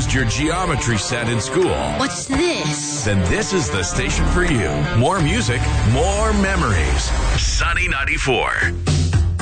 used your geometry set in school, What's this? then this is the station for you. More music, more memories. Sunny 94.